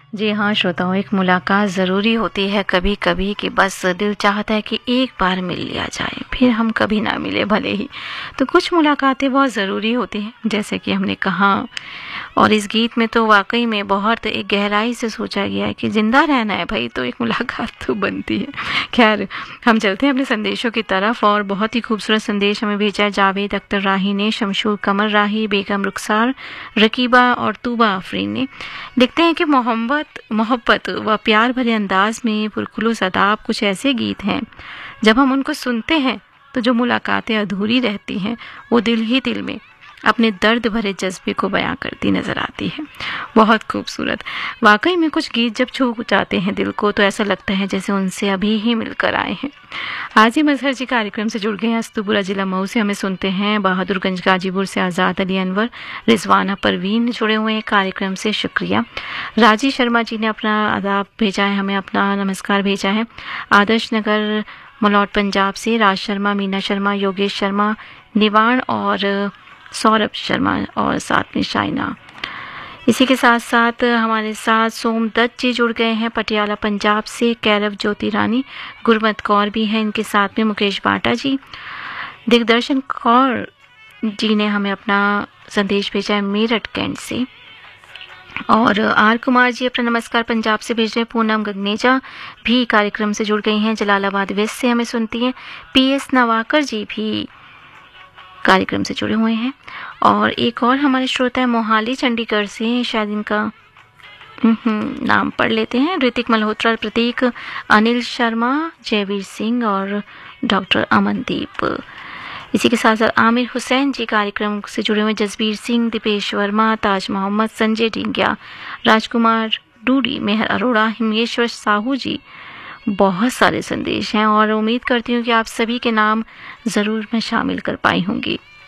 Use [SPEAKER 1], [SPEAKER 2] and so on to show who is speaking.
[SPEAKER 1] जी हाँ श्रोताओं, एक मुलाकात ज़रूरी होती है कभी कभी कि बस दिल चाहता है कि एक बार मिल लिया जाए, फिर हम कभी ना मिले भले ही। तो कुछ मुलाकातें बहुत ज़रूरी होती हैं, जैसे कि हमने कहा। और इस गीत में तो वाकई में बहुत एक गहराई से सोचा गया है कि ज़िंदा रहना है भाई तो एक मुलाकात तो बनती है। खैर, हम चलते हैं अपने संदेशों की तरफ। और बहुत ही खूबसूरत संदेश हमें भेजा है जावेद अख्तर राही ने, शमशूर कमर राही, बेगम रुखसार, रकीबा और तूबा आफरीन ने। लिखते हैं कि मोहब्बत व प्यार भरे अंदाज में पुरखुलूस अदाब कुछ ऐसे गीत हैं, जब हम उनको सुनते हैं तो जो मुलाकातें अधूरी रहती हैं वो दिल ही दिल में अपने दर्द भरे जज्बे को बयां करती नजर आती है। बहुत खूबसूरत। वाकई में कुछ गीत जब छू जाते हैं दिल को तो ऐसा लगता है जैसे उनसे अभी ही मिलकर आए हैं। आजिम अजहर जी कार्यक्रम से जुड़ गए हैं। अस्तुपुरा जिला मऊ से हमें सुनते हैं। बहादुरगंज गाजीपुर से आज़ाद अली अनवर, रिजवाना परवीन जुड़े हुए हैं कार्यक्रम से, शुक्रिया। राजी शर्मा जी ने अपना आदाब भेजा है, हमें अपना नमस्कार भेजा है। आदर्श नगर मलौट पंजाब से राज शर्मा, मीना शर्मा, योगेश शर्मा, निवाण और सौरभ शर्मा और साथ में शाइना। इसी के साथ साथ हमारे साथ सोमदत्त जी जुड़ गए हैं पटियाला पंजाब से। कैरव ज्योति रानी, गुरमत कौर भी हैं इनके साथ में, मुकेश बाटा जी। दिग्दर्शन कौर जी ने हमें अपना संदेश भेजा है मेरठ कैंट से। और आर कुमार जी अपना नमस्कार पंजाब से भेज रहे हैं। पूनम गगनेजा भी कार्यक्रम से जुड़ गई हैं, जलालाबाद वेस्ट से हमें सुनती हैं। पीएस नवाकर जी भी कार्यक्रम से जुड़े हुए हैं। और एक और हमारे श्रोता है मोहाली चंडीगढ़ से, शायद इनका नाम पढ़ लेते हैं। ऋतिक मल्होत्रा, प्रतीक, अनिल शर्मा, जयवीर सिंह और डॉक्टर अमनदीप। इसी के साथ साथ आमिर हुसैन जी कार्यक्रम से जुड़े हुए, जसबीर सिंह, दीपेश वर्मा, ताज मोहम्मद, संजय डिंगिया, राजकुमार डूडी, मेहर अरोड़ा, हिमेश्वर साहू जी। बहुत सारे संदेश हैं और उम्मीद करती हूँ कि आप सभी के नाम ज़रूर मैं शामिल कर पाई होंगी।